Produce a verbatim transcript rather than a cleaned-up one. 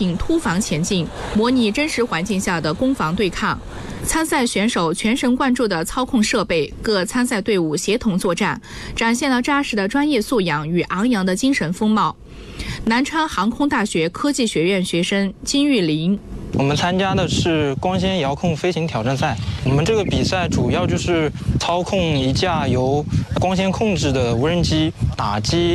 艇突防前进，模拟真实环境下的攻防对抗。参赛选手全神贯注地操控设备，各参赛队伍协同作战，展现了扎实的专业素养与昂扬的精神风貌。南川航空大学科技学院学生金玉玲。 我们参加的是光纤遥控飞行挑战赛。我们这个比赛主要就是操控一架由光纤控制的无人机打击